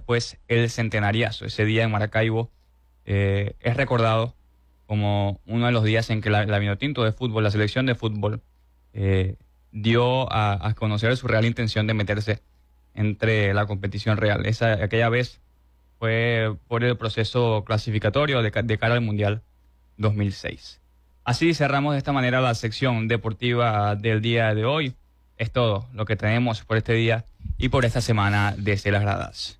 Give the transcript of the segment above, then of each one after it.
después el centenariazo. Ese día en Maracaibo es recordado como uno de los días en que la Vinotinto de fútbol, la selección de fútbol, dio a conocer su real intención de meterse entre la competición real. Aquella vez fue por el proceso clasificatorio de cara al Mundial 2006. Así cerramos de esta manera la sección deportiva del día de hoy. Es todo lo que tenemos por este día y por esta semana desde las gradas.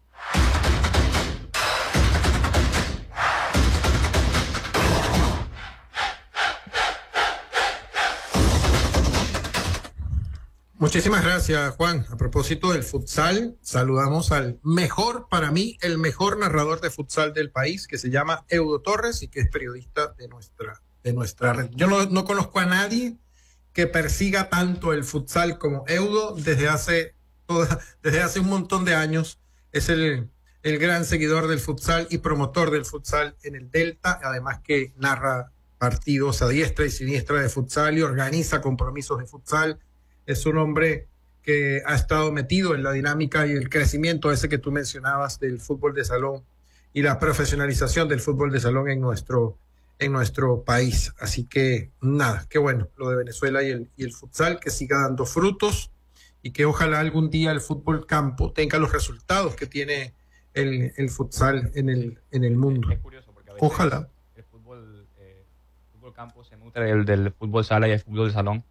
Muchísimas gracias, Juan. A propósito del futsal, saludamos al mejor, para mí, el mejor narrador de futsal del país, que se llama Eudo Torres y que es periodista de nuestra red. Yo no conozco a nadie que persiga tanto el futsal como Eudo desde hace un montón de años. Es el gran seguidor del futsal y promotor del futsal en el Delta, además que narra partidos a diestra y siniestra de futsal y organiza compromisos de futsal. Es un hombre que ha estado metido en la dinámica y el crecimiento ese que tú mencionabas del fútbol de salón y la profesionalización del fútbol de salón en nuestro país. Así que nada, qué bueno lo de Venezuela y el futsal, que siga dando frutos y que ojalá algún día el fútbol campo tenga los resultados que tiene el futsal en el mundo. Es curioso porque a veces ojalá. El fútbol campo se nutre del fútbol sala y el fútbol de salón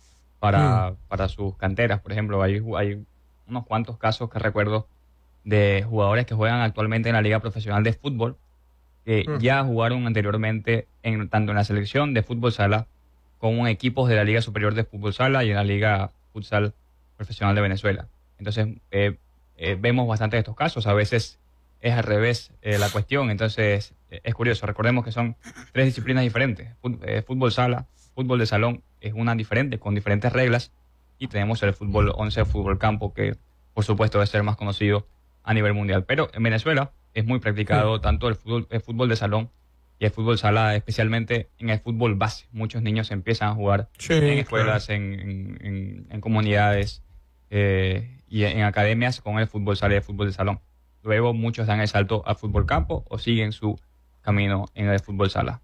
para sus canteras. Por ejemplo, hay unos cuantos casos que recuerdo de jugadores que juegan actualmente en la Liga Profesional de Fútbol, que ya jugaron anteriormente tanto en la selección de fútbol sala como en equipos de la Liga Superior de Fútbol Sala y en la Liga Futsal Profesional de Venezuela. Entonces, vemos bastante de estos casos. A veces es al revés la cuestión. Entonces, es curioso. Recordemos que son 3 disciplinas diferentes. Fútbol sala, fútbol de salón es una diferente, con diferentes reglas. Y tenemos el fútbol 11, fútbol campo, que por supuesto debe ser más conocido a nivel mundial. Pero en Venezuela es muy practicado tanto el fútbol de salón y el fútbol sala, especialmente en el fútbol base. Muchos niños empiezan a jugar en escuelas, en comunidades y en academias con el fútbol sala y el fútbol de salón. Luego muchos dan el salto al fútbol campo o siguen su camino en el fútbol sala.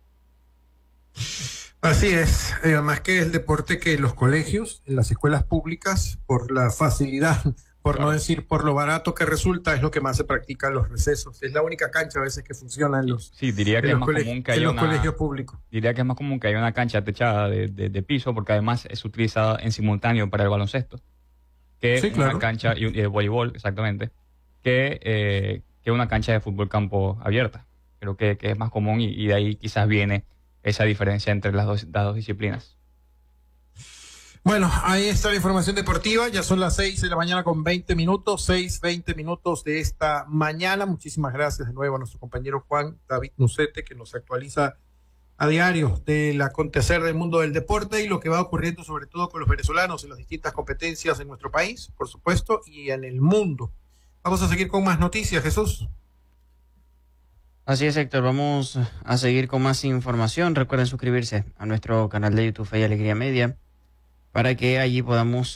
Así es, además que el deporte que en los colegios, en las escuelas públicas, por la facilidad, por no decir por lo barato que resulta, es lo que más se practica en los recesos. Es la única cancha a veces que funciona en los, diría que es más común que haya colegios públicos. Diría que es más común que haya una cancha techada de piso, porque además es utilizada en simultáneo para el baloncesto, que una cancha y el voleibol, exactamente, que una cancha de fútbol campo abierta. Creo que es más común y de ahí quizás viene esa diferencia entre las dos disciplinas. Bueno, ahí está la información deportiva. Ya son las 6 de la mañana con 20 minutos, 6:20 minutos de esta mañana. Muchísimas gracias de nuevo a nuestro compañero Juan David Nucete, que nos actualiza a diario del acontecer del mundo del deporte y lo que va ocurriendo sobre todo con los venezolanos en las distintas competencias en nuestro país, por supuesto, y en el mundo. Vamos a seguir con más noticias, Jesús. Así es, Héctor, vamos a seguir con más información. Recuerden suscribirse a nuestro canal de YouTube Fe y Alegría Media para que allí podamos,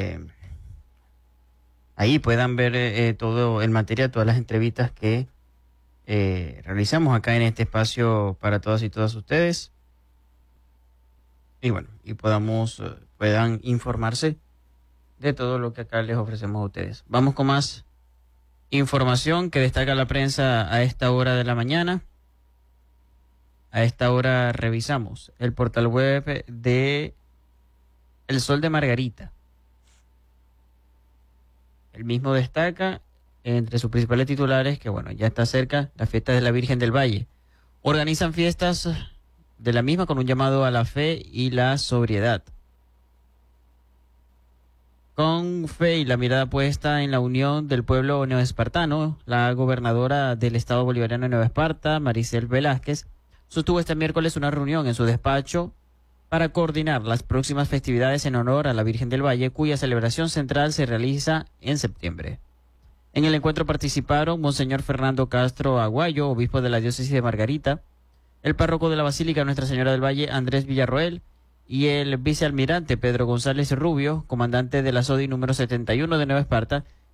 ahí puedan ver todo el material, todas las entrevistas que realizamos acá en este espacio para todas y todas ustedes. Y bueno, y puedan informarse de todo lo que acá les ofrecemos a ustedes. Vamos con más información que destaca la prensa a esta hora de la mañana. A esta hora revisamos el portal web de El Sol de Margarita. El mismo destaca entre sus principales titulares que, bueno, ya está cerca la fiesta de la Virgen del Valle. Organizan fiestas de la misma con un llamado a la fe y la sobriedad. Con fe y la mirada puesta en la unión del pueblo neoespartano, la gobernadora del Estado Bolivariano de Nueva Esparta, Maricel Velázquez, sostuvo este miércoles una reunión en su despacho para coordinar las próximas festividades en honor a la Virgen del Valle, cuya celebración central se realiza en septiembre. En el encuentro participaron Monseñor Fernando Castro Aguayo, obispo de la diócesis de Margarita, el párroco de la Basílica Nuestra Señora del Valle, Andrés Villarroel, y el vicealmirante Pedro González Rubio, comandante de la SODI número 71 de Nueva Esparta,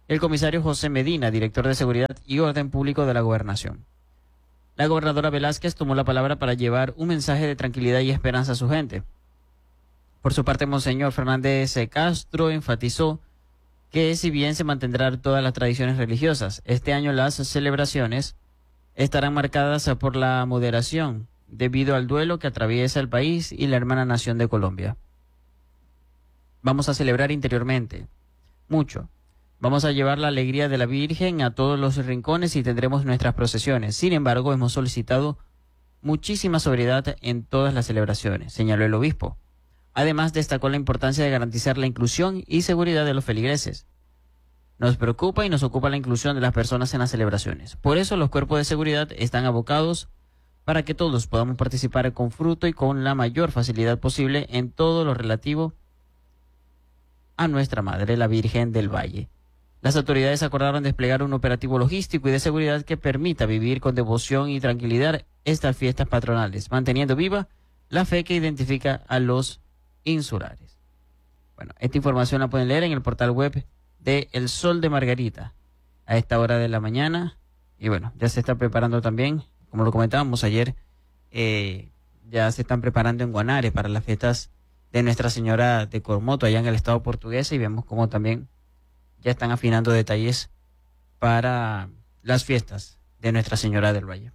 el comisario José Medina, director de Seguridad y Orden Público de la Gobernación. La gobernadora Velázquez tomó la palabra para llevar un mensaje de tranquilidad y esperanza a su gente. Por su parte, Monseñor Fernández Castro enfatizó que si bien se mantendrán todas las tradiciones religiosas, este año las celebraciones estarán marcadas por la moderación debido al duelo que atraviesa el país y la hermana nación de Colombia. Vamos a celebrar interiormente, mucho. Vamos a llevar la alegría de la Virgen a todos los rincones y tendremos nuestras procesiones. Sin embargo, hemos solicitado muchísima sobriedad en todas las celebraciones, señaló el obispo. Además, destacó la importancia de garantizar la inclusión y seguridad de los feligreses. Nos preocupa y nos ocupa la inclusión de las personas en las celebraciones. Por eso los cuerpos de seguridad están abocados para que todos podamos participar con fruto y con la mayor facilidad posible en todo lo relativo a nuestra Madre, la Virgen del Valle. Las autoridades acordaron desplegar un operativo logístico y de seguridad que permita vivir con devoción y tranquilidad estas fiestas patronales, manteniendo viva la fe que identifica a los insulares. Bueno, esta información la pueden leer en el portal web de El Sol de Margarita a esta hora de la mañana. Y bueno, ya se está preparando también, como lo comentábamos ayer, ya se están preparando en Guanare para las fiestas de Nuestra Señora de Cormoto allá en el estado portugués, y vemos cómo también ya están afinando detalles para las fiestas de Nuestra Señora del Valle.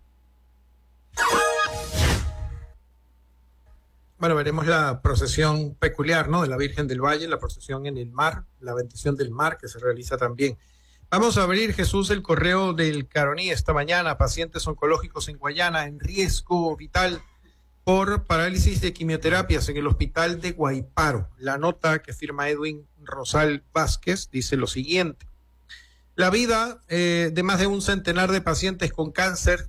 Bueno, veremos la procesión peculiar, ¿no?, de la Virgen del Valle, la procesión en el mar, la bendición del mar que se realiza también. Vamos a abrir, Jesús, el correo del Caroní esta mañana. Pacientes oncológicos en Guayana en riesgo vital por parálisis de quimioterapias en el hospital de Guaiparo. La nota que firma Edwin Rosal Vázquez dice lo siguiente: la vida de más de un centenar de pacientes con cáncer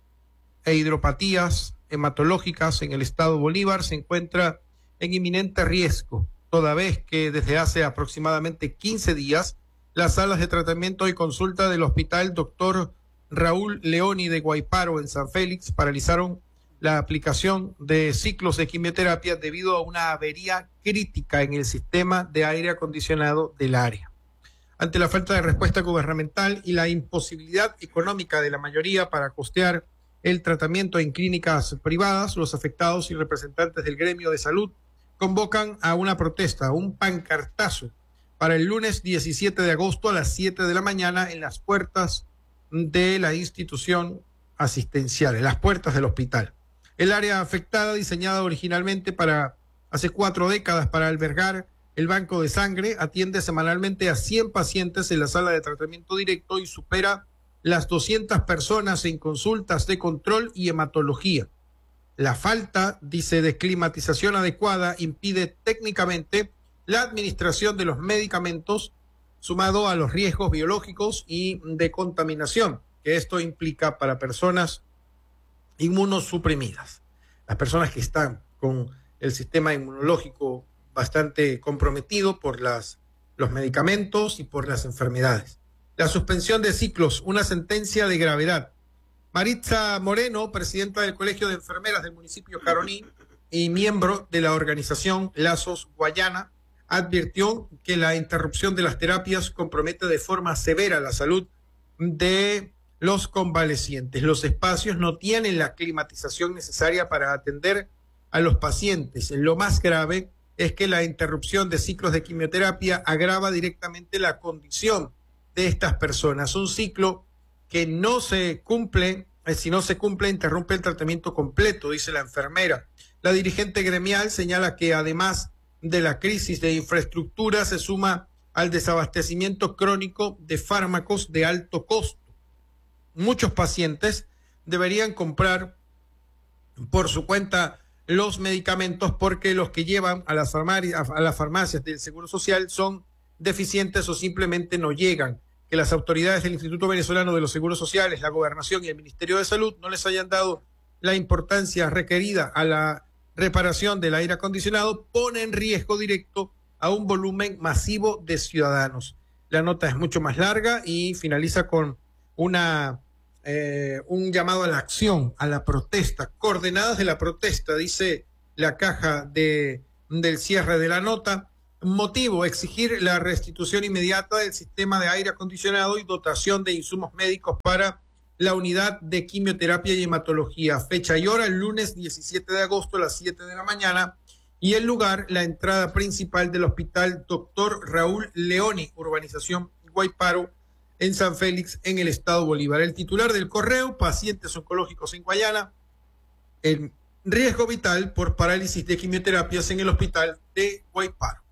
e hidropatías hematológicas en el estado Bolívar se encuentra en inminente riesgo, toda vez que desde hace aproximadamente 15 días las salas de tratamiento y consulta del Hospital Dr. Raúl Leoni de Guaiparo en San Félix paralizaron la aplicación de ciclos de quimioterapia debido a una avería crítica en el sistema de aire acondicionado del área. Ante la falta de respuesta gubernamental y la imposibilidad económica de la mayoría para costear el tratamiento en clínicas privadas, los afectados y representantes del gremio de salud convocan a una protesta, un pancartazo, para el lunes 17 de agosto a las 7 de la mañana en las puertas de la institución asistencial, en las puertas del hospital. El área afectada, diseñada originalmente para hace 4 décadas para albergar el banco de sangre, atiende semanalmente a 100 pacientes en la sala de tratamiento directo y supera las 200 personas en consultas de control y hematología. La falta, dice, de climatización adecuada impide técnicamente la administración de los medicamentos, sumado a los riesgos biológicos y de contaminación que esto implica para personas inmunosuprimidas. Las personas que están con el sistema inmunológico bastante comprometido por los medicamentos y por las enfermedades. La suspensión de ciclos, una sentencia de gravedad. Maritza Moreno, presidenta del Colegio de Enfermeras del municipio Caroní y miembro de la organización Lazos Guayana, advirtió que la interrupción de las terapias compromete de forma severa la salud de los convalecientes. Los espacios no tienen la climatización necesaria para atender a los pacientes. Lo más grave es que la interrupción de ciclos de quimioterapia agrava directamente la condición de estas personas. Un ciclo que no se cumple, si no se cumple, interrumpe el tratamiento completo, dice la enfermera. La dirigente gremial señala que además de la crisis de infraestructura se suma al desabastecimiento crónico de fármacos de alto costo. Muchos pacientes deberían comprar por su cuenta los medicamentos porque los que llevan a las farmacias del Seguro Social son deficientes o simplemente no llegan, que las autoridades del Instituto Venezolano de los Seguros Sociales, la Gobernación y el Ministerio de Salud no les hayan dado la importancia requerida a la reparación del aire acondicionado, pone en riesgo directo a un volumen masivo de ciudadanos. La nota es mucho más larga y finaliza con un llamado a la acción, a la protesta, coordenadas de la protesta, dice la caja del cierre de la nota. Motivo, exigir la restitución inmediata del sistema de aire acondicionado y dotación de insumos médicos para la unidad de quimioterapia y hematología. Fecha y hora, el lunes 17 de agosto a las 7 de la mañana. Y el lugar, la entrada principal del hospital Dr. Raúl Leoni, urbanización Guayparo, en San Félix, en el estado Bolívar. El titular del correo, pacientes oncológicos en Guayana, en riesgo vital por parálisis de quimioterapias en el hospital de Guayparo.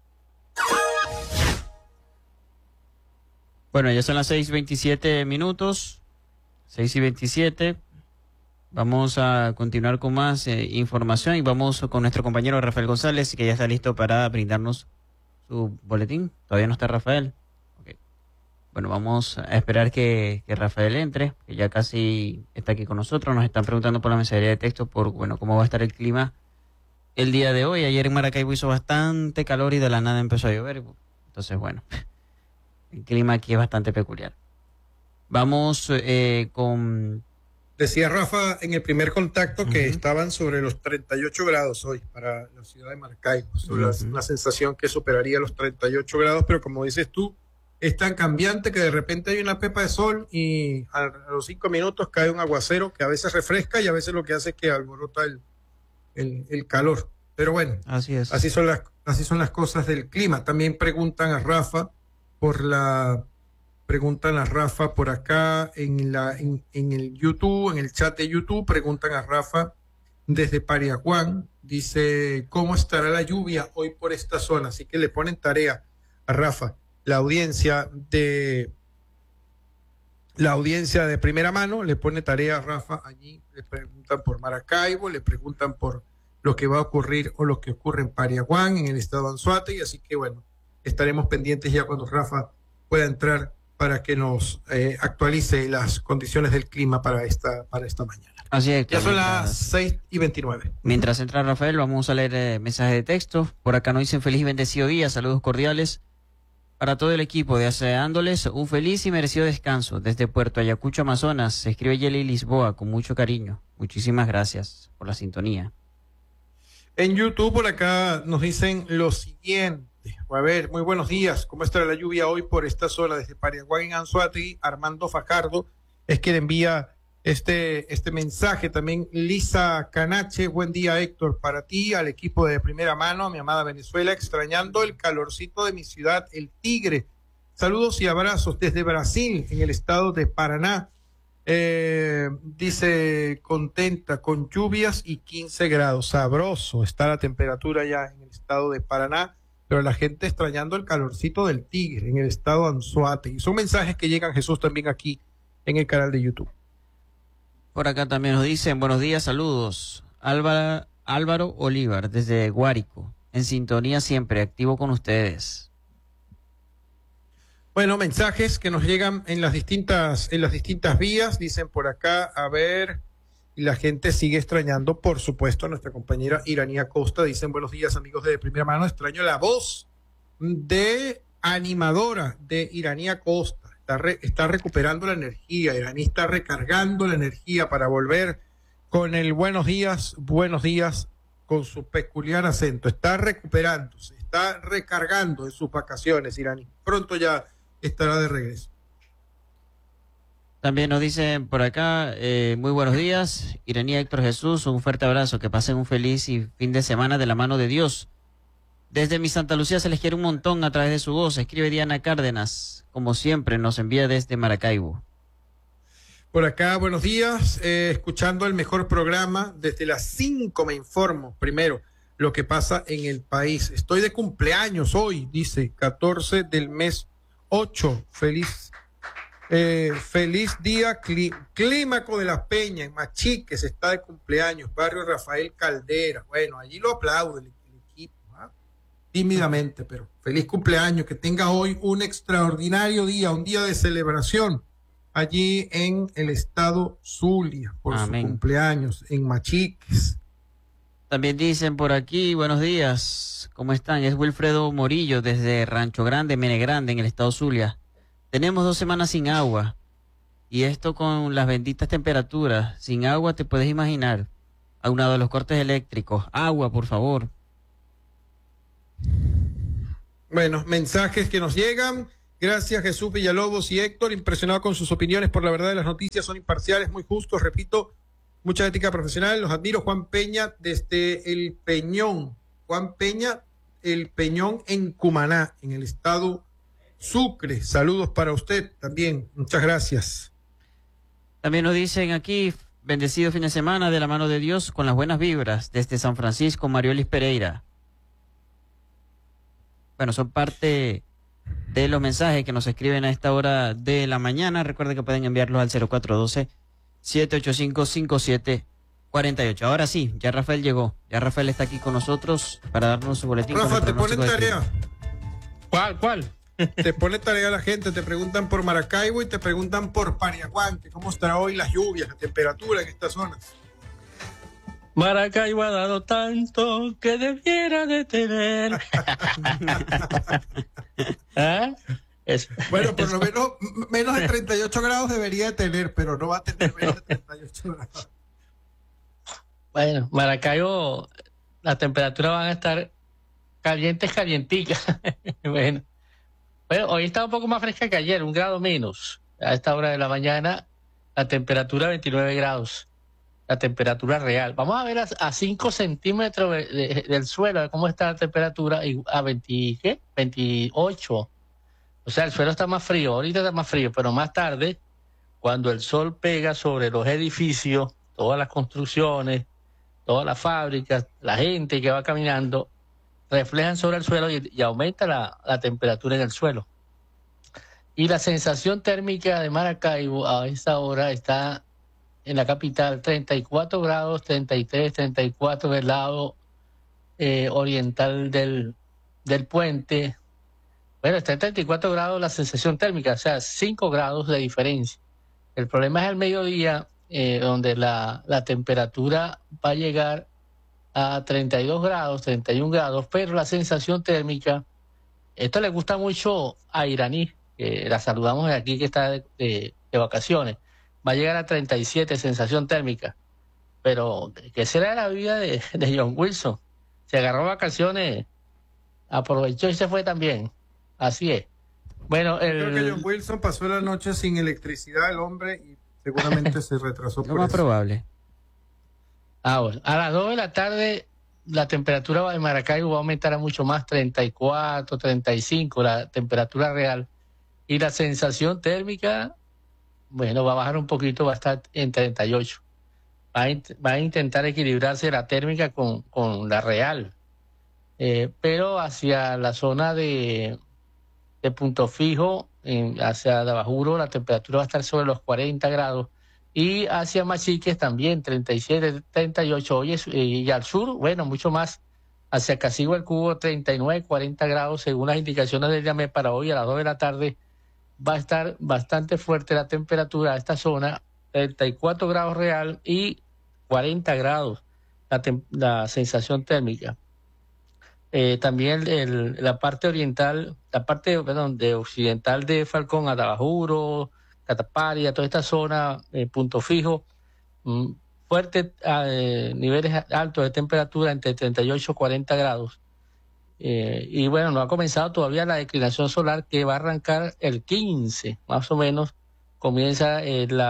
Bueno, ya son las 6:27, 6:27. Vamos a continuar con más información y vamos con nuestro compañero Rafael González, que ya está listo para brindarnos su boletín. ¿Todavía no está Rafael? Okay. Bueno, vamos a esperar que Rafael entre, que ya casi está aquí con nosotros. Nos están preguntando por la mensajería de texto por, bueno, cómo va a estar el clima el día de hoy. Ayer en Maracaibo hizo bastante calor y de la nada empezó a llover. Entonces, bueno, el clima aquí es bastante peculiar. Vamos con... Decía Rafa en el primer contacto que estaban sobre los 38 grados hoy para la ciudad de Maracaibo. Una sensación que superaría los 38 grados, pero como dices tú, es tan cambiante que de repente hay una pepa de sol y a los 5 minutos cae un aguacero que a veces refresca y a veces lo que hace es que alborota el calor. Pero bueno, así es. Así son las cosas del clima. También preguntan a Rafa por acá en el YouTube, en el chat de YouTube, preguntan a Rafa desde Pariaguán, dice, ¿cómo estará la lluvia hoy por esta zona? Así que le ponen tarea a Rafa. La audiencia de primera mano le pone tarea a Rafa allí, le preguntan por Maracaibo, le preguntan por lo que va a ocurrir o lo que ocurre en Pariaguán, en el estado de Anzoátegui, así que bueno, estaremos pendientes ya cuando Rafa pueda entrar para que nos actualice las condiciones del clima para esta mañana. Así es. Ya son las 6:29. Mientras entra Rafael, vamos a leer mensajes de texto. Por acá nos dicen feliz y bendecido día, saludos cordiales para todo el equipo, deseándoles un feliz y merecido descanso. Desde Puerto Ayacucho, Amazonas, se escribe Yeli Lisboa con mucho cariño. Muchísimas gracias por la sintonía. En YouTube por acá nos dicen lo siguiente. A ver, muy buenos días. ¿Cómo estará la lluvia hoy por esta zona desde Pariaguán en Anzoátegui? Armando Fajardo es quien envía este mensaje. También Lisa Canache, buen día Héctor, para ti, al equipo de primera mano, a mi amada Venezuela, extrañando el calorcito de mi ciudad, El Tigre. Saludos y abrazos desde Brasil, en el estado de Paraná. Dice, contenta con lluvias y 15 grados. Sabroso está la temperatura ya en el estado de Paraná, pero la gente extrañando el calorcito del Tigre en el estado de Anzoátegui. Son mensajes que llegan, Jesús, también aquí en el canal de YouTube. Por acá también nos dicen, buenos días, saludos. Álvaro Olivar, desde Guárico, en sintonía siempre, activo con ustedes. Bueno, mensajes que nos llegan en las distintas vías, dicen por acá, a ver, y la gente sigue extrañando, por supuesto, a nuestra compañera Iranía Costa. Dicen, buenos días, amigos de primera mano, extraño la voz de animadora de Iranía Costa. Está recuperando la energía, Iraní está recargando la energía para volver con el buenos días, con su peculiar acento. Está recuperándose, está recargando en sus vacaciones, Iraní. Pronto ya estará de regreso. También nos dicen por acá, muy buenos días, Iranía Héctor Jesús, un fuerte abrazo, que pasen un feliz y fin de semana de la mano de Dios. Desde mi Santa Lucía se les quiere un montón a través de su voz, escribe Diana Cárdenas, como siempre nos envía desde Maracaibo. Por acá, buenos días, escuchando el mejor programa, desde las 5 me informo, primero, lo que pasa en el país. Estoy de cumpleaños hoy, dice, 14 del mes 8, feliz día, Clímaco de la Peña, en Machiques, está de cumpleaños, barrio Rafael Caldera. Bueno, allí lo aplaude el equipo, ¿ah? Tímidamente, pero feliz cumpleaños, que tenga hoy un extraordinario día, un día de celebración, allí en el estado Zulia, por Amén. Su cumpleaños, en Machiques. También dicen por aquí, buenos días, ¿cómo están? Es Wilfredo Morillo desde Rancho Grande, Mene Grande, en el estado Zulia. Tenemos 2 semanas sin agua y esto con las benditas temperaturas. Sin agua te puedes imaginar, aunado a los cortes eléctricos. Agua, por favor. Bueno, mensajes que nos llegan. Gracias, Jesús Villalobos y Héctor, impresionado con sus opiniones por la verdad de las noticias, son imparciales, muy justos, repito, mucha ética profesional, los admiro. Juan Peña desde El Peñón, Juan Peña, El Peñón en Cumaná, en el estado Sucre. Saludos para usted también, muchas gracias. También nos dicen aquí, bendecido fin de semana de la mano de Dios con las buenas vibras desde San Francisco, Mariolis Pereira. Bueno, son parte de los mensajes que nos escriben a esta hora de la mañana. Recuerden que pueden enviarlos al 0412-785-5748. Ahora sí, ya Rafael llegó. Ya Rafael está aquí con nosotros para darnos su boletín. Rafa, te ponen tarea. ¿Cuál? Te pone tarea la gente, te preguntan por Maracaibo y te preguntan por Pariaguán, que cómo estará hoy las lluvias, la temperatura en estas zonas. Maracaibo ha dado tanto que debiera de tener. ¿Ah? Bueno, por lo menos menos de 38 grados debería de tener, pero no va a tener menos de 38 grados. Bueno, Maracaibo, las temperaturas van a estar calienticas. Bueno, hoy está un poco más fresca que ayer, 1 grado menos. A esta hora de la mañana, la temperatura 29 grados. La temperatura real. Vamos a ver a 5 centímetros del suelo, a ver cómo está la temperatura, y a 28. O sea, el suelo está más frío, ahorita está más frío, pero más tarde, cuando el sol pega sobre los edificios, todas las construcciones, todas las fábricas, la gente que va caminando, reflejan sobre el suelo y aumenta la temperatura en el suelo. Y la sensación térmica de Maracaibo a esta hora está en la capital 34 grados, 33, 34 del lado oriental del puente. Bueno, está en 34 grados la sensación térmica, o sea, 5 grados de diferencia. El problema es el mediodía, donde la temperatura va a llegar a 32 grados, 31 grados, pero la sensación térmica, esto le gusta mucho a Iraní, que la saludamos de aquí, que está de vacaciones, va a llegar a 37 sensación térmica. Pero, ¿qué será la vida de John Wilson? Se agarró vacaciones, aprovechó y se fue también. Así es. Bueno, creo que John Wilson pasó la noche sin electricidad, el hombre, y seguramente se retrasó por lo más eso. probable. Bueno, a las 2 de la tarde la temperatura de Maracaibo va a aumentar a mucho más, 34, 35, la temperatura real. Y la sensación térmica, bueno, va a bajar un poquito, va a estar en 38. Va a intentar equilibrarse la térmica con la real. Pero hacia la zona de Punto Fijo, hacia Dabajuro, la temperatura va a estar sobre los 40 grados. Y hacia Machiques también, 37, 38. Y al sur, bueno, mucho más. Hacia Casigua el Cubo, 39, 40 grados, según las indicaciones del IAMET para hoy a las 2 de la tarde. Va a estar bastante fuerte la temperatura a esta zona, 34 grados real y 40 grados la sensación térmica. También la parte oriental, de occidental de Falcón, Atabajuro, Cataparia, toda esta zona, Punto Fijo, fuertes niveles altos de temperatura entre 38 y 40 grados. Y bueno, no ha comenzado todavía la declinación solar, que va a arrancar el 15, más o menos. Comienza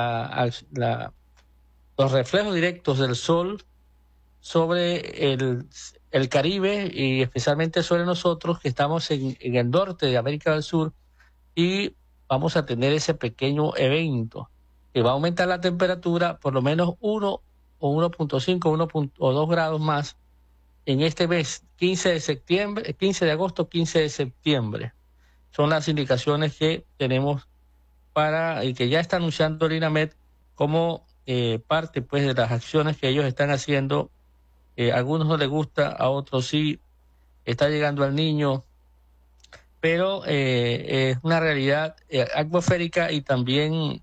los reflejos directos del sol sobre el Caribe y especialmente sobre nosotros que estamos en el norte de América del Sur, y vamos a tener ese pequeño evento que va a aumentar la temperatura por lo menos 1 o 1.5 o 2 grados más en este mes, 15 de agosto, 15 de septiembre. Son las indicaciones que tenemos y que ya está anunciando el INAMET como parte pues de las acciones que ellos están haciendo. A algunos no les gusta, a otros sí. Está llegando al Niño, pero es una realidad atmosférica y también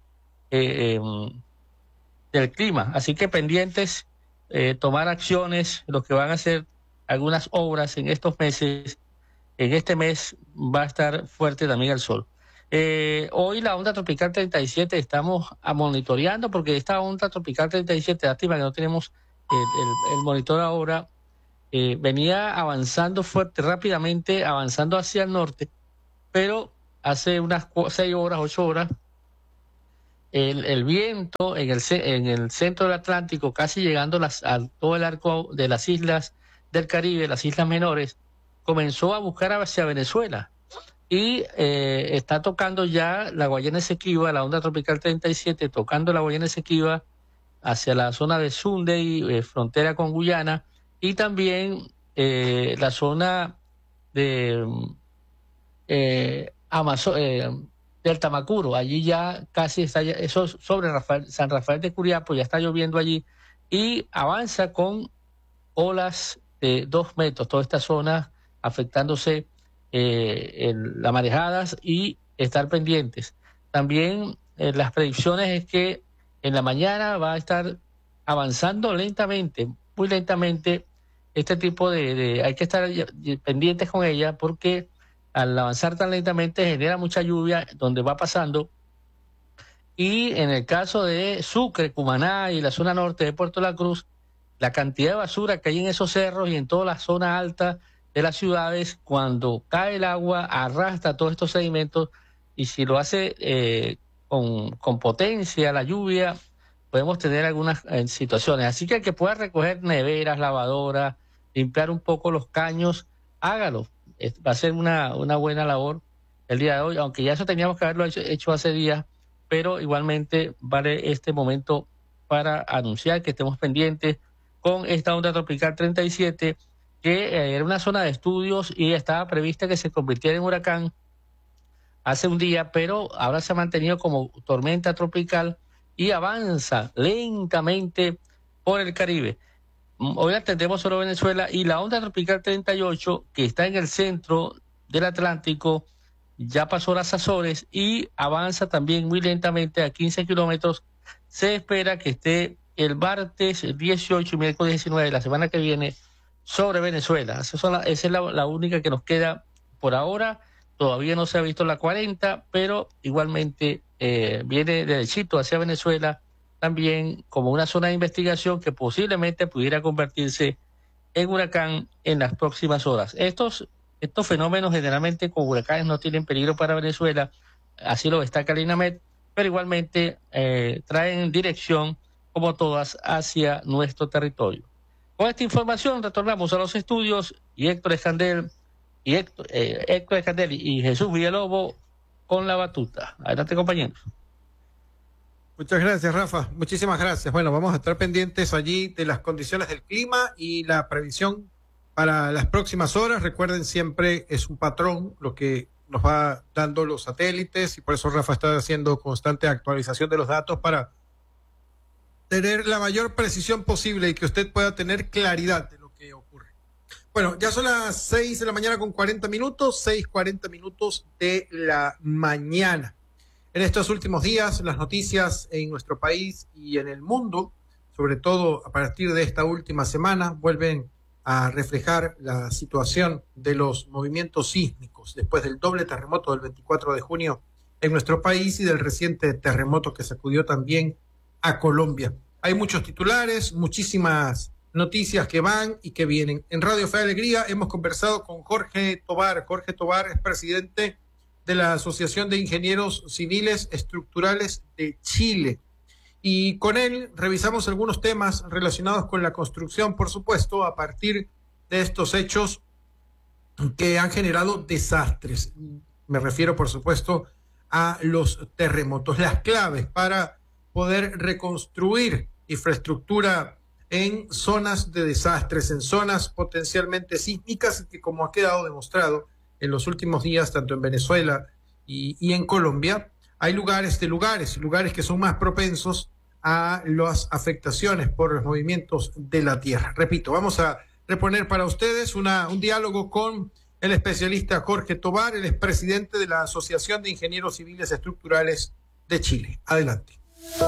del clima. Así que pendientes, tomar acciones, los que van a hacer algunas obras en estos meses. En este mes va a estar fuerte también el sol. Hoy la onda tropical 37 estamos monitoreando, porque esta onda tropical 37, lástima que no tenemos el monitor ahora, venía avanzando fuerte, rápidamente, avanzando hacia el norte, pero hace unas 6 horas, 8 horas, el viento en el centro del Atlántico, casi llegando a todo el arco de las islas del Caribe, las islas menores, comenzó a buscar hacia Venezuela y está tocando ya la Guayana Esequiba, la onda tropical 37, tocando la Guayana Esequiba hacia la zona de Sunday, frontera con Guyana, y también la zona de del Tamacuro. Allí ya casi está, eso sobre San Rafael de Curiapo, ya está lloviendo allí, y avanza con olas de 2 metros, toda esta zona afectándose las marejadas, y estar pendientes. También las predicciones es que en la mañana va a estar avanzando lentamente, muy lentamente, este tipo hay que estar pendientes con ella, porque al avanzar tan lentamente genera mucha lluvia donde va pasando. Y en el caso de Sucre, Cumaná y la zona norte de Puerto La Cruz, la cantidad de basura que hay en esos cerros y en toda la zona alta de las ciudades, cuando cae el agua, arrastra todos estos sedimentos, y si lo hace con potencia la lluvia, podemos tener algunas situaciones. Así que el que pueda recoger neveras, lavadoras, limpiar un poco los caños, hágalo. Va a ser una buena labor el día de hoy, aunque ya eso teníamos que haberlo hecho hace días, pero igualmente vale este momento para anunciar que estemos pendientes con esta onda tropical 37, que era una zona de estudios y estaba prevista que se convirtiera en huracán hace un día, pero ahora se ha mantenido como tormenta tropical y avanza lentamente por el Caribe. Hoy atendemos solo Venezuela, y la onda tropical 38, que está en el centro del Atlántico, ya pasó las Azores y avanza también muy lentamente a 15 kilómetros. Se espera que esté el martes 18 y miércoles 19 de la semana que viene sobre Venezuela. Esa es la única que nos queda por ahora. Todavía no se ha visto la 40, pero igualmente viene derechito hacia Venezuela, también como una zona de investigación que posiblemente pudiera convertirse en huracán en las próximas horas. Estos fenómenos generalmente con huracanes no tienen peligro para Venezuela, así lo destaca el INAMED, pero igualmente traen dirección, como todas, hacia nuestro territorio. Con esta información retornamos a los estudios, y Héctor Escandel y Jesús Villalobos con la batuta. Adelante, compañeros. Muchas gracias, Rafa. Muchísimas gracias. Bueno, vamos a estar pendientes allí de las condiciones del clima y la previsión para las próximas horas. Recuerden, siempre es un patrón lo que nos va dando los satélites, y por eso Rafa está haciendo constante actualización de los datos para tener la mayor precisión posible y que usted pueda tener claridad de lo que ocurre. Bueno, ya son las 6 de la mañana con 40 minutos, 6:40 de la mañana. En estos últimos días, las noticias en nuestro país y en el mundo, sobre todo a partir de esta última semana, vuelven a reflejar la situación de los movimientos sísmicos después del doble terremoto del 24 de junio en nuestro país y del reciente terremoto que sacudió también a Colombia. Hay muchos titulares, muchísimas noticias que van y que vienen. En Radio Fe y Alegría hemos conversado con Jorge Tobar. Jorge Tobar es presidente de la Asociación de Ingenieros Civiles Estructurales de Chile. Y con él revisamos algunos temas relacionados con la construcción, por supuesto, a partir de estos hechos que han generado desastres. Me refiero, por supuesto, a los terremotos, las claves para poder reconstruir infraestructura en zonas de desastres, en zonas potencialmente sísmicas, que, como ha quedado demostrado en los últimos días, tanto en Venezuela y en Colombia, hay lugares que son más propensos a las afectaciones por los movimientos de la tierra. Repito, vamos a reponer para ustedes un diálogo con el especialista Jorge Tobar, el expresidente de la Asociación de Ingenieros Civiles Estructurales de Chile. Adelante.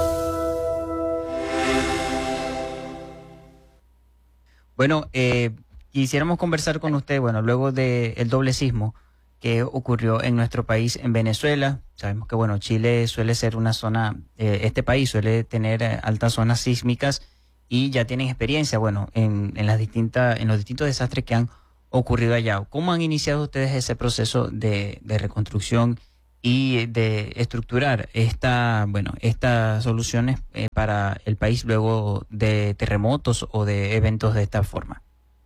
Bueno, quisiéramos conversar con usted, bueno, luego del doble sismo que ocurrió en nuestro país, en Venezuela. Sabemos que, bueno, Chile suele ser una zona, este país suele tener altas zonas sísmicas, y ya tienen experiencia, bueno, en los distintos desastres que han ocurrido allá. ¿Cómo han iniciado ustedes ese proceso de reconstrucción y de estructurar estas soluciones para el país luego de terremotos o de eventos de esta forma?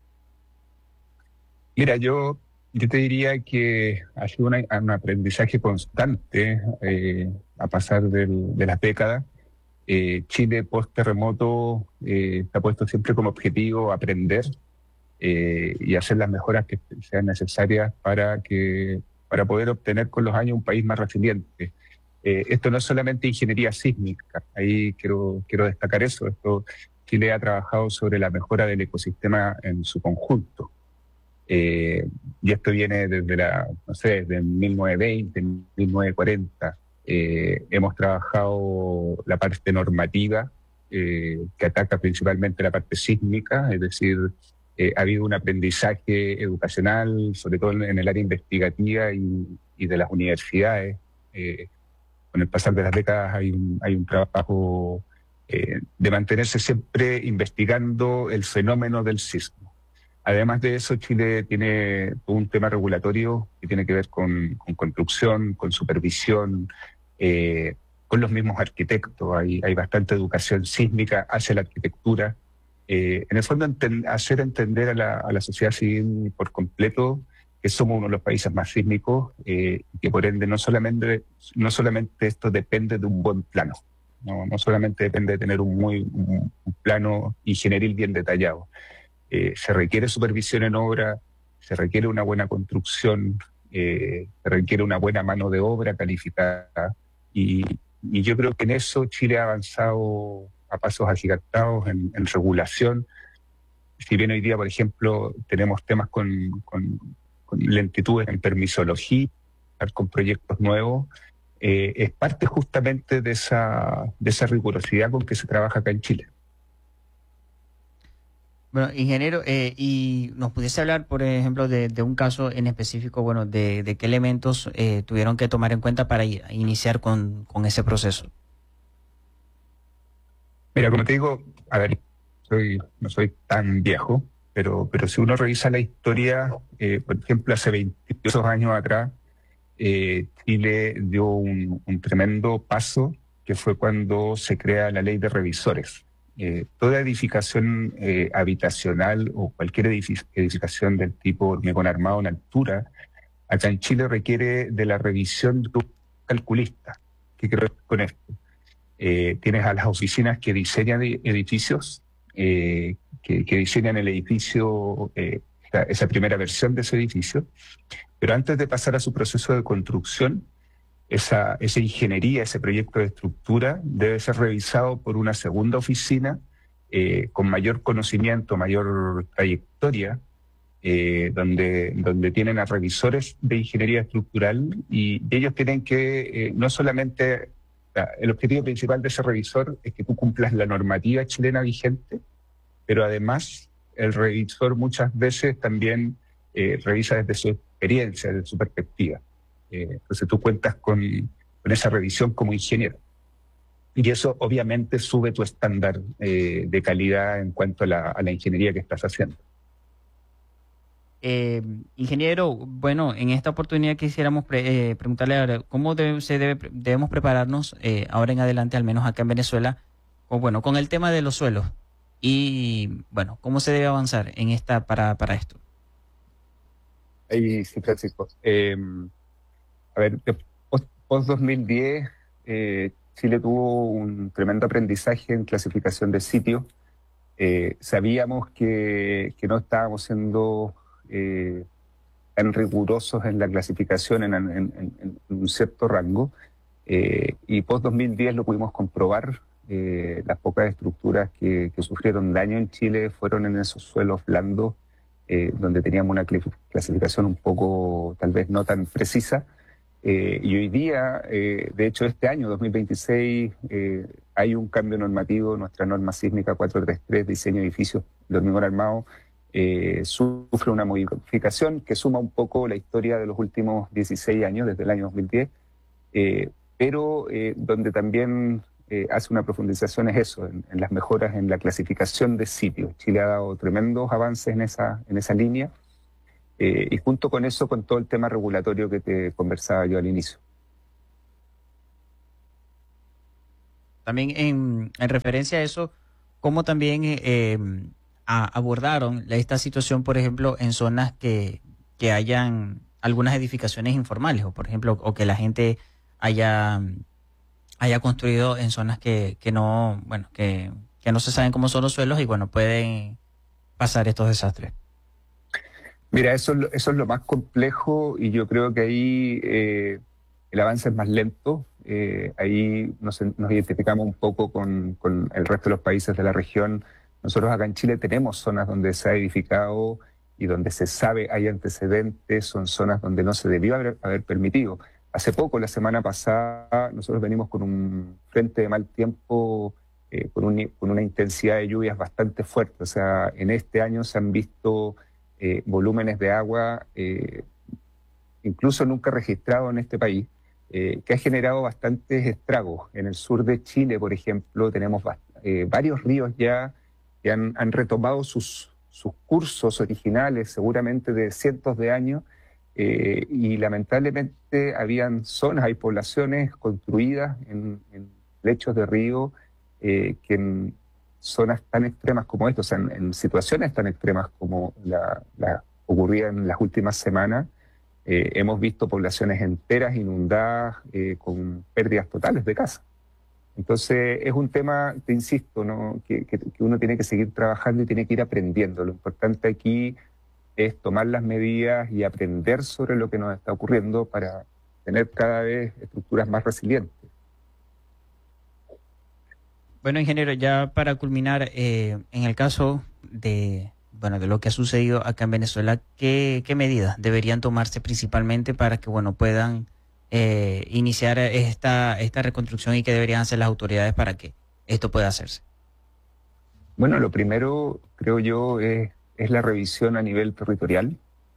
Mira, yo te diría que ha sido un aprendizaje constante a pasar de las décadas. Chile post-terremoto está puesto siempre como objetivo aprender y hacer las mejoras que sean necesarias para poder obtener con los años un país más resiliente. Esto no es solamente ingeniería sísmica, ahí quiero destacar eso. Chile ha trabajado sobre la mejora del ecosistema en su conjunto. Y esto viene desde 1920, 1940. Hemos trabajado la parte normativa, que ataca principalmente la parte sísmica, es decir, ha habido un aprendizaje educacional, sobre todo en el área investigativa y de las universidades. Con el pasar de las décadas hay un trabajo de mantenerse siempre investigando el fenómeno del sismo. Además de eso, Chile tiene un tema regulatorio que tiene que ver con construcción, con supervisión, con los mismos arquitectos. Hay bastante educación sísmica hacia la arquitectura. En el fondo, hacer entender a la sociedad civil por completo que somos uno de los países más sísmicos y que por ende no solamente esto depende de un buen plano, no solamente depende de tener un plano ingenieril bien detallado. Se requiere supervisión en obra, se requiere una buena construcción, se requiere una buena mano de obra calificada y yo creo que en eso Chile ha avanzado a pasos agigantados en regulación. Si bien hoy día, por ejemplo, tenemos temas con lentitudes en permisología, con proyectos nuevos, es parte justamente de esa rigurosidad con que se trabaja acá en Chile. Bueno, ingeniero, y nos pudiese hablar, por ejemplo, de un caso en específico, bueno, de qué elementos tuvieron que tomar en cuenta para iniciar con ese proceso. Mira, como te digo, a ver, no soy tan viejo, pero si uno revisa la historia, por ejemplo, hace 22 años atrás, Chile dio un tremendo paso, que fue cuando se crea la ley de revisores. Toda edificación habitacional o cualquier edificación del tipo hormigón armado en altura, acá en Chile requiere de la revisión de un calculista. ¿Qué quiero decir con esto? Tienes a las oficinas que diseñan edificios, que diseñan el edificio, esa primera versión de ese edificio, pero antes de pasar a su proceso de construcción, esa ingeniería, ese proyecto de estructura debe ser revisado por una segunda oficina con mayor conocimiento, mayor trayectoria, donde tienen a revisores de ingeniería estructural y ellos tienen que no solamente... El objetivo principal de ese revisor es que tú cumplas la normativa chilena vigente, pero además el revisor muchas veces también revisa desde su experiencia, desde su perspectiva. Entonces tú cuentas con esa revisión como ingeniero. Y eso obviamente sube tu estándar de calidad en cuanto a la ingeniería que estás haciendo. Ingeniero, bueno, en esta oportunidad quisiéramos preguntarle ahora, ¿cómo debemos prepararnos ahora en adelante, al menos acá en Venezuela, con el tema de los suelos? Y bueno, ¿cómo se debe avanzar en para esto? Ahí sí, Francisco. A ver, post-2010, Chile tuvo un tremendo aprendizaje en clasificación de sitios. Sabíamos que no estábamos siendo tan rigurosos en la clasificación en un cierto rango. Y post-2010 lo pudimos comprobar. Las pocas estructuras que sufrieron daño en Chile fueron en esos suelos blandos, donde teníamos una clasificación un poco, tal vez no tan precisa. Y hoy día, de hecho este año, 2026, hay un cambio normativo. Nuestra norma sísmica 433, diseño de edificios de hormigón armado, sufre una modificación que suma un poco la historia de los últimos 16 años, desde el año 2010, pero donde también hace una profundización es eso, en las mejoras en la clasificación de sitios. Chile ha dado tremendos avances en esa línea, y junto con eso, con todo el tema regulatorio que te conversaba yo al inicio. También en referencia a eso, ¿cómo también abordaron esta situación, por ejemplo, en zonas que hayan algunas edificaciones informales, o por ejemplo, o que la gente haya construido en zonas que no, bueno, que no se saben cómo son los suelos y bueno, pueden pasar estos desastres? Mira, eso es lo más complejo, y yo creo que ahí el avance es más lento. Ahí nos identificamos un poco con el resto de los países de la región. Nosotros acá en Chile tenemos zonas donde se ha edificado y donde se sabe hay antecedentes, son zonas donde no se debió haber permitido. Hace poco, la semana pasada, nosotros venimos con un frente de mal tiempo, con una intensidad de lluvias bastante fuerte. O sea, en este año se han visto volúmenes de agua incluso nunca registrados en este país, que ha generado bastantes estragos. En el sur de Chile, por ejemplo, tenemos varios ríos ya que han retomado sus cursos originales, seguramente de cientos de años, y lamentablemente hay poblaciones construidas en lechos de río que en zonas tan extremas como esto, o sea, en situaciones tan extremas como la ocurrida en las últimas semanas, hemos visto poblaciones enteras inundadas, con pérdidas totales de casa. Entonces es un tema, te insisto, ¿no? que uno tiene que seguir trabajando y tiene que ir aprendiendo. Lo importante aquí es tomar las medidas y aprender sobre lo que nos está ocurriendo para tener cada vez estructuras más resilientes. Bueno, ingeniero, ya para culminar, en el caso de lo que ha sucedido acá en Venezuela, ¿qué medidas deberían tomarse principalmente para que puedan iniciar esta reconstrucción, y qué deberían hacer las autoridades para que esto pueda hacerse? Bueno, lo primero, creo yo, es la revisión a nivel territorial.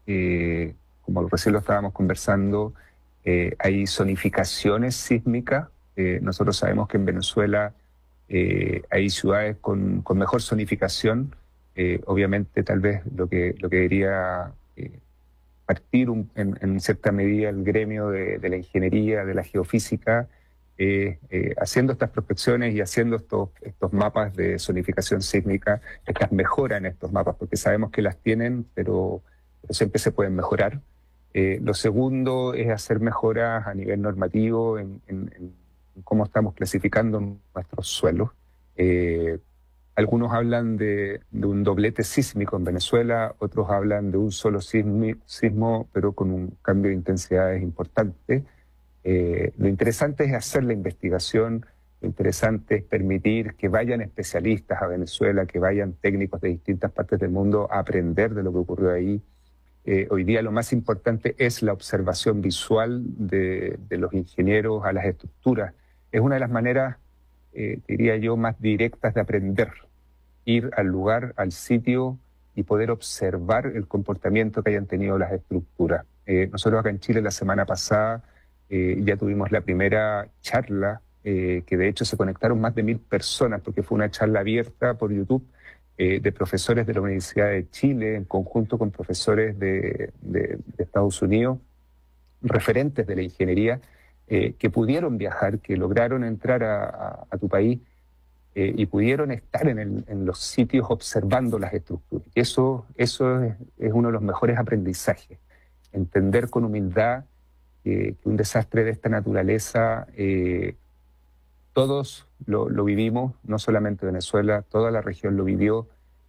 Como recién lo estábamos conversando, hay zonificaciones sísmicas. Nosotros sabemos que en Venezuela hay ciudades con mejor zonificación. Obviamente, tal vez lo que debería partir en cierta medida el gremio de la ingeniería, de la geofísica, haciendo estas prospecciones y haciendo estos mapas de zonificación sísmica, estas mejoras en estos mapas, porque sabemos que las tienen, pero siempre se pueden mejorar. Lo segundo es hacer mejoras a nivel normativo en cómo estamos clasificando nuestros suelos. Algunos hablan de un doblete sísmico en Venezuela, otros hablan de un solo sismo, pero con un cambio de intensidades importante. Lo interesante es hacer la investigación, lo interesante es permitir que vayan especialistas a Venezuela, que vayan técnicos de distintas partes del mundo a aprender de lo que ocurrió ahí. Hoy día lo más importante es la observación visual de los ingenieros a las estructuras. Es una de las maneras, diría yo, más directas de aprender. Ir al lugar, al sitio, y poder observar el comportamiento que hayan tenido las estructuras. Nosotros acá en Chile la semana pasada ya tuvimos la primera charla, que de hecho se conectaron más de 1000 personas, porque fue una charla abierta por YouTube, de profesores de la Universidad de Chile, en conjunto con profesores de Estados Unidos, referentes de la ingeniería, que pudieron viajar, que lograron entrar a tu país, y pudieron estar en los sitios observando las estructuras. Y eso es uno de los mejores aprendizajes. Entender con humildad que un desastre de esta naturaleza, todos lo vivimos, no solamente Venezuela, toda la región lo vivió.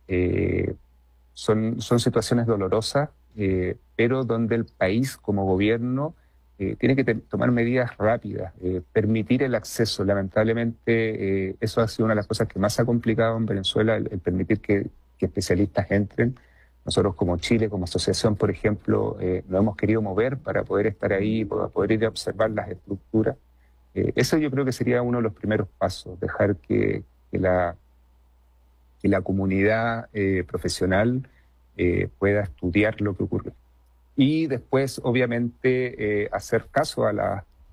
Son situaciones dolorosas, pero donde el país como gobierno tiene que tomar medidas rápidas, permitir el acceso. Lamentablemente, eso ha sido una de las cosas que más ha complicado en Venezuela, el permitir que especialistas entren. Nosotros como Chile, como asociación, por ejemplo, nos hemos querido mover para poder estar ahí, para poder ir a observar las estructuras. Eso yo creo que sería uno de los primeros pasos, dejar que la comunidad profesional pueda estudiar lo que ocurre. Y después, obviamente, hacer caso a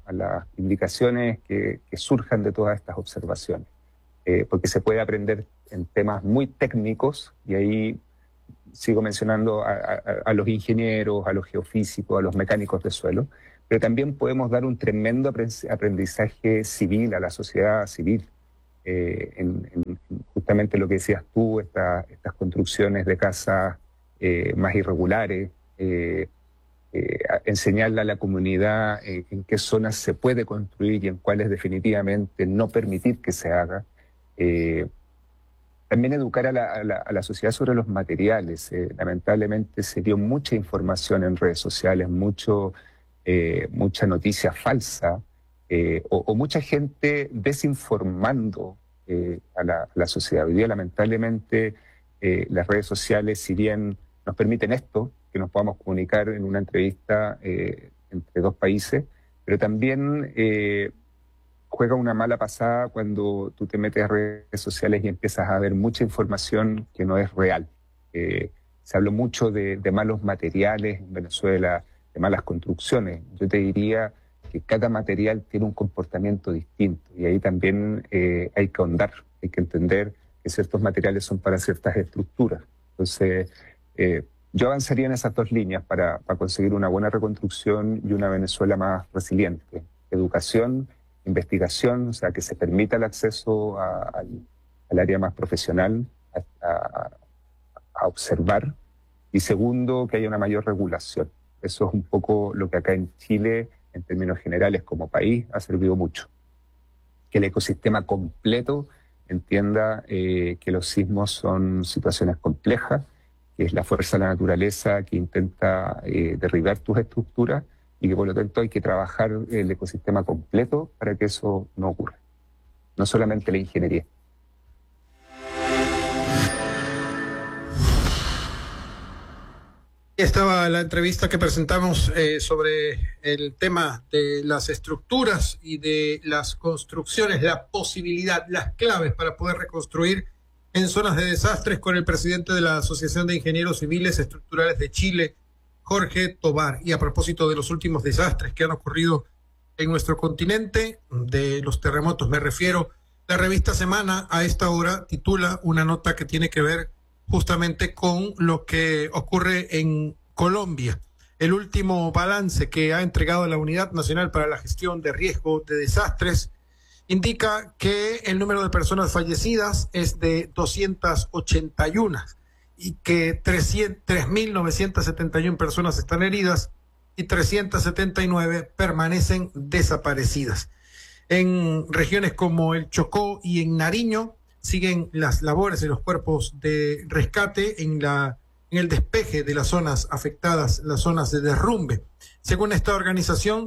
a las indicaciones que surjan de todas estas observaciones, porque se puede aprender en temas muy técnicos, y ahí sigo mencionando a los ingenieros, a los geofísicos, a los mecánicos de suelo, pero también podemos dar un tremendo aprendizaje civil a la sociedad civil, en justamente lo que decías tú, estas construcciones de casas más irregulares, enseñarle a la comunidad en qué zonas se puede construir y en cuáles definitivamente no permitir que se haga. También educar a la sociedad sobre los materiales. Lamentablemente se dio mucha información en redes sociales, mucha noticia falsa, o mucha gente desinformando a la sociedad. Hoy día, lamentablemente, las redes sociales, si bien nos permiten esto, que nos podamos comunicar en una entrevista entre dos países, pero también juega una mala pasada cuando tú te metes a redes sociales y empiezas a ver mucha información que no es real. Se habló mucho de malos materiales en Venezuela, de malas construcciones. Yo te diría que cada material tiene un comportamiento distinto, y ahí también hay que ahondar, hay que entender que ciertos materiales son para ciertas estructuras. Entonces, yo avanzaría en esas dos líneas para conseguir una buena reconstrucción y una Venezuela más resiliente. Educación, investigación, o sea, que se permita el acceso al área más profesional, a observar, y segundo, que haya una mayor regulación. Eso es un poco lo que acá en Chile, en términos generales como país, ha servido mucho. Que el ecosistema completo entienda que los sismos son situaciones complejas, que es la fuerza de la naturaleza que intenta derribar tus estructuras, y que por lo tanto hay que trabajar el ecosistema completo para que eso no ocurra. No solamente la ingeniería. Estaba la entrevista que presentamos sobre el tema de las estructuras y de las construcciones, la posibilidad, las claves para poder reconstruir en zonas de desastres, con el presidente de la Asociación de Ingenieros Civiles Estructurales de Chile, Jorge Tobar. Y a propósito de los últimos desastres que han ocurrido en nuestro continente, de los terremotos me refiero, la revista Semana a esta hora titula una nota que tiene que ver justamente con lo que ocurre en Colombia. El último balance que ha entregado la Unidad Nacional para la Gestión de Riesgo de Desastres indica que el número de personas fallecidas es de 281 y que 3.971 personas están heridas y 379 permanecen desaparecidas. En regiones como el Chocó y en Nariño siguen las labores de los cuerpos de rescate en el despeje de las zonas afectadas, las zonas de derrumbe. Según esta organización,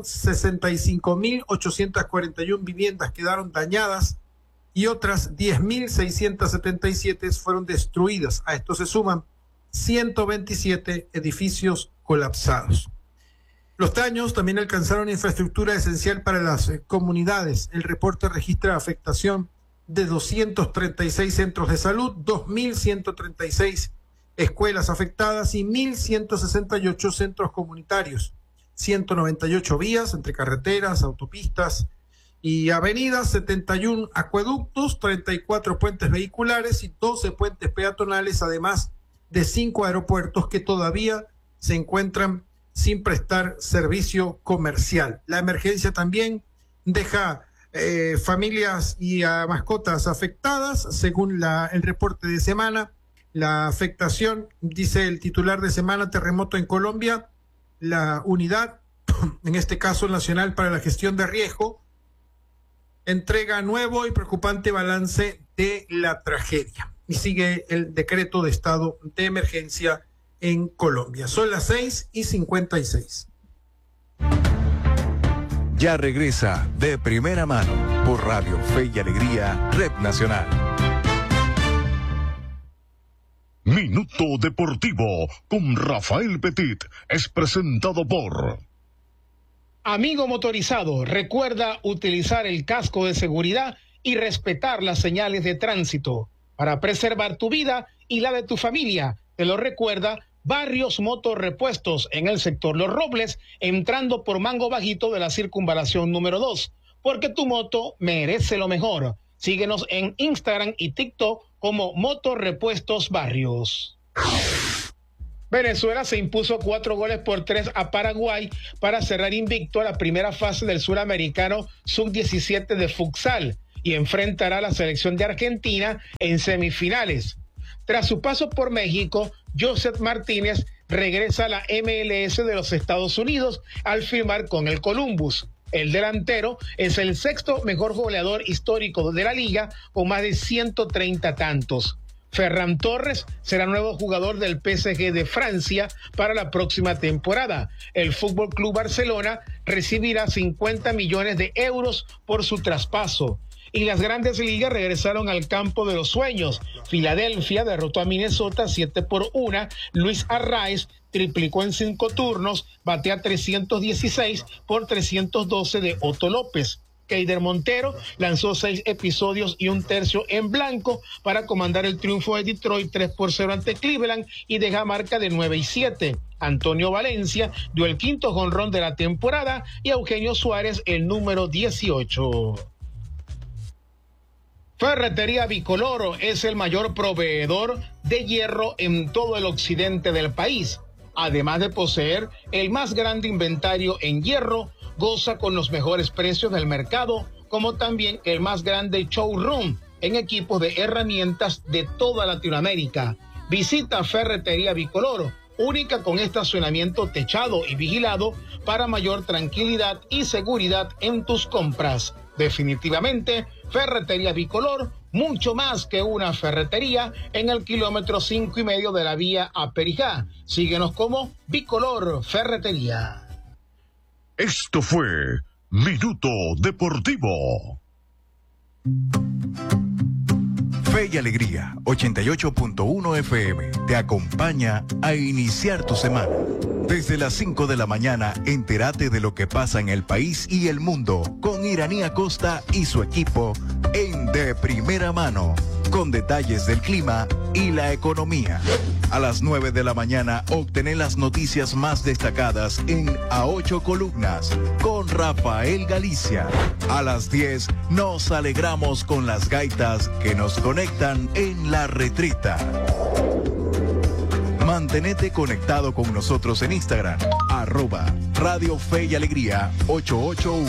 65.841 viviendas quedaron dañadas y otras 10.677 fueron destruidas. A esto se suman 127 edificios colapsados. Los daños también alcanzaron infraestructura esencial para las comunidades. El reporte registra afectación de 236 centros de salud, 2.136 escuelas afectadas y 1.168 centros comunitarios, 198 vías entre carreteras, autopistas y avenidas, 71 acueductos, 34 puentes vehiculares y 12 puentes peatonales, además de 5 aeropuertos que todavía se encuentran sin prestar servicio comercial. La emergencia también deja familias y a mascotas afectadas, según el reporte de Semana. La afectación, dice el titular de Semana, terremoto en Colombia, la unidad, en este caso Nacional para la Gestión de Riesgo, entrega nuevo y preocupante balance de la tragedia. Y sigue el decreto de estado de emergencia en Colombia. Son las 6:56. Ya regresa De Primera Mano por Radio Fe y Alegría, Red Nacional. Minuto Deportivo con Rafael Petit es presentado por... Amigo motorizado, recuerda utilizar el casco de seguridad y respetar las señales de tránsito para preservar tu vida y la de tu familia. Te lo recuerda Barrios Motorrepuestos en el sector Los Robles, entrando por Mango Bajito de la circunvalación número 2, porque tu moto merece lo mejor. Síguenos en Instagram y TikTok como Motorrepuestos Barrios. Venezuela se impuso 4-3 a Paraguay para cerrar invicto a la primera fase del Suramericano Sub-17 de futsal y enfrentará a la selección de Argentina en semifinales. Tras su paso por México, Joseph Martínez regresa a la MLS de los Estados Unidos al firmar con el Columbus. El delantero es el sexto mejor goleador histórico de la liga con más de 130 tantos. Ferran Torres será nuevo jugador del PSG de Francia para la próxima temporada. El Fútbol Club Barcelona recibirá 50 millones de euros por su traspaso. Y las grandes ligas regresaron al campo de los sueños. Filadelfia derrotó a Minnesota 7-1. Luis Arraez triplicó en 5 turnos, batea 316 por 312 de Otto López. Keider Montero lanzó 6 episodios y 1/3 en blanco para comandar el triunfo de Detroit 3-0 ante Cleveland y deja marca de 9-7. Antonio Valencia dio el 5º jonrón de la temporada y Eugenio Suárez el número 18. Ferretería Bicolor es el mayor proveedor de hierro en todo el occidente del país. Además de poseer el más grande inventario en hierro, goza con los mejores precios del mercado, como también el más grande showroom en equipos de herramientas de toda Latinoamérica. Visita Ferretería Bicolor, única con estacionamiento techado y vigilado para mayor tranquilidad y seguridad en tus compras. Definitivamente, Ferretería Bicolor, mucho más que una ferretería, en el kilómetro 5,5 de la vía a Perijá. Síguenos como Bicolor Ferretería. Esto fue Minuto Deportivo. Fe y Alegría 88.1 FM te acompaña a iniciar tu semana. Desde las 5 de la mañana, entérate de lo que pasa en el país y el mundo con Iraní Acosta y su equipo en De Primera Mano, con detalles del clima y la economía. A las 9 de la mañana, obtener las noticias más destacadas en A 8 Columnas con Rafael Galicia. A las 10, nos alegramos con las gaitas que nos conectan en La Retreta. Mantenete conectado con nosotros en Instagram, @Radio Fe y Alegría 881.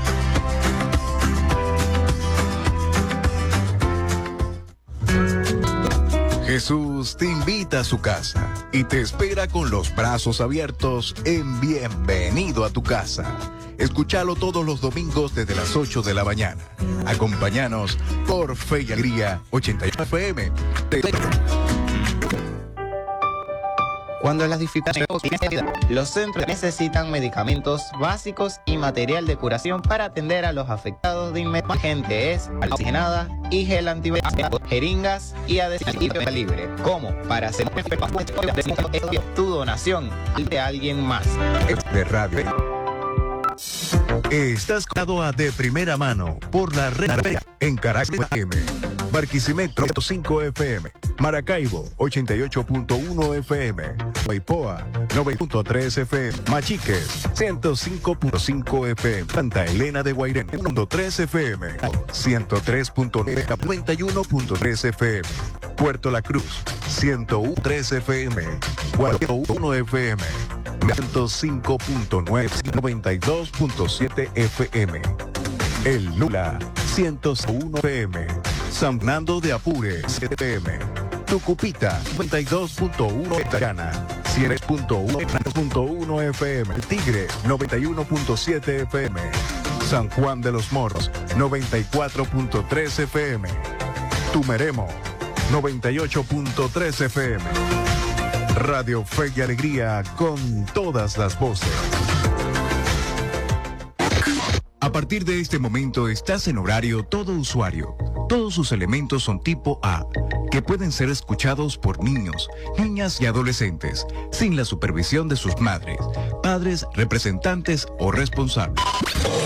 Jesús te invita a su casa y te espera con los brazos abiertos en Bienvenido a tu Casa. Escúchalo todos los domingos desde las 8 de la mañana. Acompáñanos por Fe y Alegría 88 FM. Cuando las dificultades, los centros necesitan medicamentos básicos y material de curación para atender a los afectados de inmediato. Gente es oxigenada y gel antibacterial, jeringas y adhesivo libre. ¿Cómo? Para hacer tu donación de alguien más. De radio. Estás conectado a De Primera Mano por la red en Caracas FM, Barquisimeto 105 FM, Maracaibo 88.1 FM, Guaypoa 90.3 FM, Machiques 105.5 FM, Santa Elena de Guairén 1.3 FM, 103.9 91.3 FM, Puerto La Cruz 101.3 FM, Guayaquil 1 FM, 105.9 92.7 FM, El Lula 101 FM, San Fernando de Apure 7 FM, Tucupita 92.1 Etagana 100.1 FM, El Tigre 91.7 FM, San Juan de los Morros 94.3 FM, Tumeremo 98.3 FM. Radio Fe y Alegría con todas las voces. A partir de este momento estás en horario todo usuario. Todos sus elementos son tipo A, que pueden ser escuchados por niños, niñas y adolescentes, sin la supervisión de sus madres, padres, representantes o responsables.